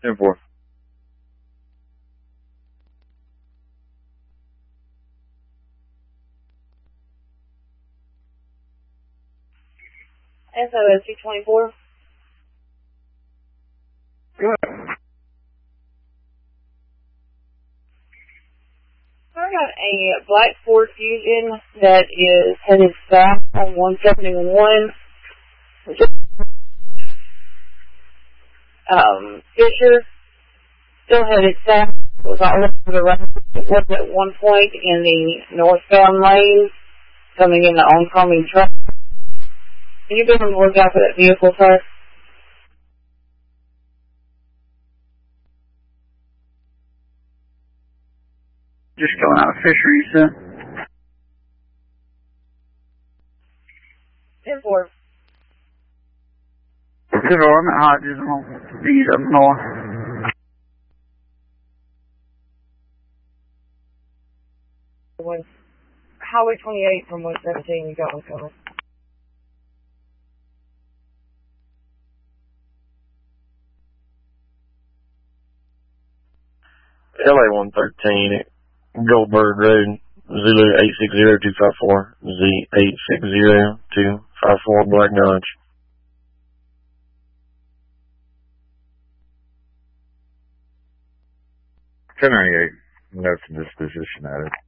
10-4. SOS 224. Good. I got a Black Ford Fusion that is headed south on 171. Fisher, still headed south. It was all over the road. It was at one point in the northbound lane, coming in the oncoming truck. Can you be on the lookout for that vehicle, sir? Just going out of Fisher, you said? 10-4. 10-4, I'm at Hodges. I'm on these up north. Highway 28 from 117, you got one coming. LA 113 Goldberg Road, Zulu 860254, Z 860254, Black Dodge. 1098, notes of disposition added.